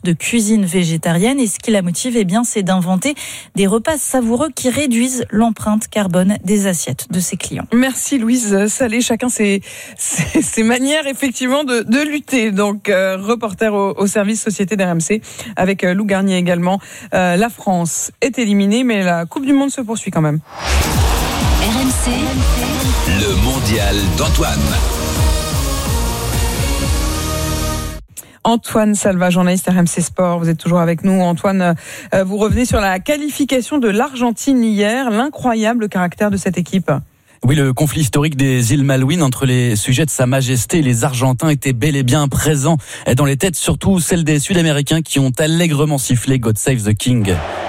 de cuisine végétarienne. Et ce qui la motive, c'est d'inventer des repas savoureux qui réduisent l'empreinte carbone des assiettes de ses clients. Merci Louise Salé. Chacun ses manières effectivement de lutter. Donc reporter au service société d'RMC avec Lou Garnier également. La France est éliminée, mais la Coupe du Monde se poursuit quand même. RMC, le mondial d'Antoine. Antoine Salva, journaliste RMC Sport, vous êtes toujours avec nous. Antoine, vous revenez sur la qualification de l'Argentine hier, l'incroyable caractère de cette équipe. Oui, le conflit historique des îles Malouines entre les sujets de Sa Majesté et les Argentins était bel et bien présent dans les têtes, surtout celles des Sud-Américains qui ont allègrement sifflé God Save the King.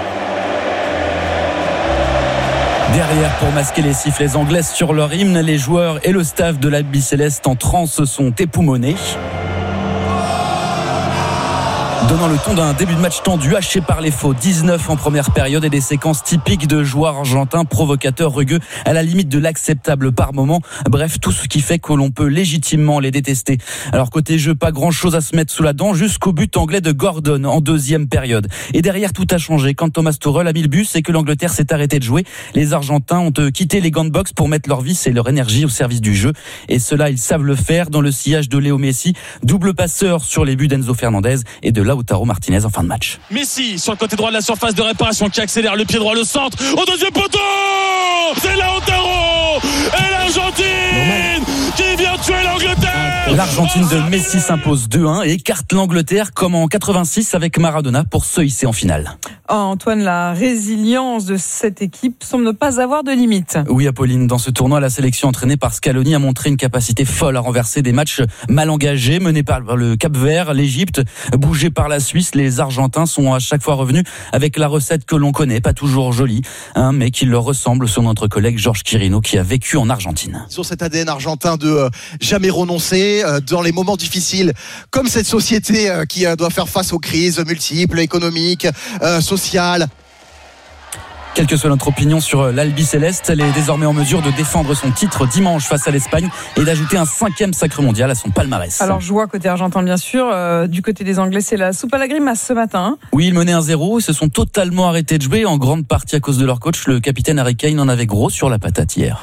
Derrière, pour masquer les sifflets anglais sur leur hymne, les joueurs et le staff de l'Albi Céleste en transe sont époumonés, donnant le ton d'un début de match tendu, haché par les faux. 19 en première période et des séquences typiques de joueurs argentins, provocateurs, rugueux, à la limite de l'acceptable par moment. Bref, tout ce qui fait que l'on peut légitimement les détester. Alors côté jeu, pas grand chose à se mettre sous la dent, jusqu'au but anglais de Gordon en deuxième période. Et derrière, tout a changé. Quand Thomas Tuchel a mis le but, c'est que l'Angleterre s'est arrêtée de jouer. Les Argentins ont quitté les gants de boxe pour mettre leur vice et leur énergie au service du jeu. Et cela, ils savent le faire dans le sillage de Léo Messi, double passeur sur les buts d'Enzo Fernandez et de Lautaro Martinez en fin de match. Messi sur le côté droit de la surface de réparation qui accélère, le pied droit, le centre au deuxième poteau, c'est Lautaro et l'Argentine qui vient tuer l'Angleterre. L'Argentine de Messi s'impose 2-1 et écarte l'Angleterre comme en 86 avec Maradona pour se hisser en finale. Antoine, la résilience de cette équipe semble ne pas avoir de limite. Oui, Apolline, dans ce tournoi, la sélection entraînée par Scaloni a montré une capacité folle à renverser des matchs mal engagés, menés par le Cap-Vert, l'Égypte, bougés par la Suisse. Les Argentins sont à chaque fois revenus avec la recette que l'on connaît, pas toujours jolie, mais qui leur ressemble, selon notre collègue Georges Quirino, qui a vécu en Argentine. Sur cet ADN argentin de jamais renoncer dans les moments difficiles, comme cette société qui doit faire face aux crises multiples, économiques, sociales. Quelle que soit notre opinion sur l'Albi Céleste, elle est désormais en mesure de défendre son titre dimanche face à l'Espagne et d'ajouter un 5e sacre mondial à son palmarès. Alors joie côté argentin bien sûr, du côté des Anglais c'est la soupe à la grimace ce matin. Oui, ils menaient 1-0 et se sont totalement arrêtés de jouer en grande partie à cause de leur coach. Le capitaine Harry Kane en avait gros sur la patate hier.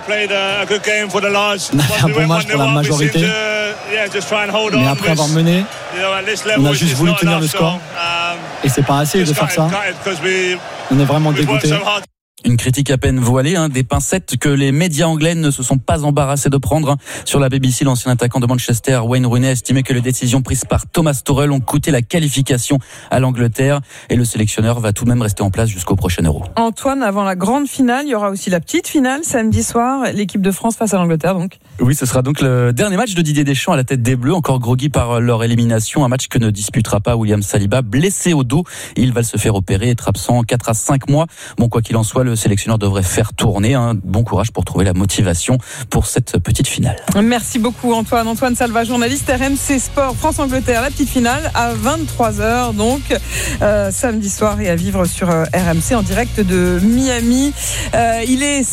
On a fait un bon match pour la majorité, mais après avoir mené, on a juste voulu tenir le score et c'est pas assez de faire ça. On est vraiment dégoûtés. Une critique à peine voilée, des pincettes que les médias anglais ne se sont pas embarrassés de prendre. Sur la BBC, l'ancien attaquant de Manchester, Wayne Rooney, a estimé que les décisions prises par Thomas Tuchel ont coûté la qualification à l'Angleterre et le sélectionneur va tout de même rester en place jusqu'au prochain Euro. Antoine, avant la grande finale, il y aura aussi la petite finale samedi soir, l'équipe de France face à l'Angleterre donc. Oui, ce sera donc le dernier match de Didier Deschamps à la tête des Bleus, encore groggy par leur élimination, un match que ne disputera pas William Saliba, blessé au dos. Il va se faire opérer, être absent 4 à 5 mois. Bon, quoi qu'il en soit, le sélectionneur devrait faire tourner. Bon courage pour trouver la motivation pour cette petite finale. Merci beaucoup Antoine. Antoine Salva, journaliste RMC Sport, France-Angleterre, la petite finale à 23h donc samedi soir et à vivre sur RMC en direct de Miami. Il est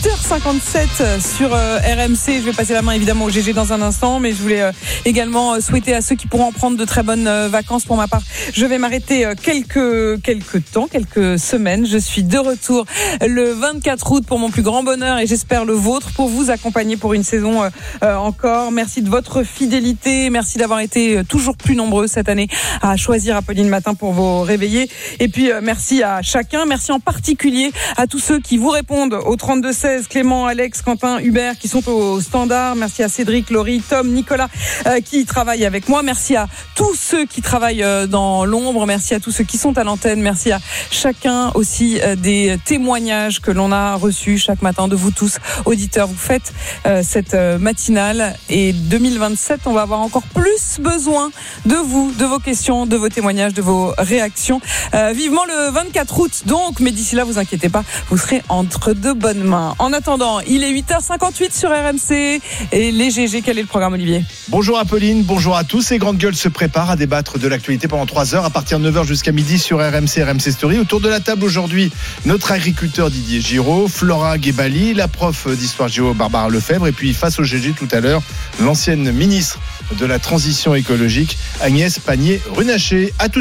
8h57 sur RMC. Je vais passer la main évidemment au GG dans un instant, mais je voulais également souhaiter à ceux qui pourront prendre de très bonnes vacances. Pour ma part, je vais m'arrêter quelques semaines. Je suis de retour le 24 août pour mon plus grand bonheur et j'espère le vôtre, pour vous accompagner pour une saison encore. Merci de votre fidélité, merci d'avoir été toujours plus nombreux cette année à choisir Apolline Matin pour vous réveiller. Et puis merci à chacun, merci en particulier à tous ceux qui vous répondent au 32-16, Clément, Alex, Quentin, Hubert qui sont au standard. Merci à Cédric, Laurie, Tom, Nicolas qui travaillent avec moi. Merci à tous ceux qui travaillent dans l'ombre, merci à tous ceux qui sont à l'antenne, merci à chacun aussi des témoignages que l'on a reçus chaque matin de vous tous, auditeurs. Vous faites cette matinale et 2027, on va avoir encore plus besoin de vous, de vos questions, de vos témoignages, de vos réactions. Vivement le 24 août donc, mais d'ici là, vous inquiétez pas, vous serez entre de bonnes mains. En attendant, il est 8h58 sur RMC et les GG, quel est le programme, Olivier ? Bonjour Apolline, bonjour à tous. Et Grande Gueule se prépare à débattre de l'actualité pendant 3 heures à partir de 9h jusqu'à midi sur RMC, RMC Story. Autour de la table aujourd'hui, notre agriculteur Didier Giraud, Flora Guébali, la prof d'histoire géo Barbara Lefebvre et puis face au GG tout à l'heure, l'ancienne ministre de la transition écologique Agnès Pannier-Runacher. À tout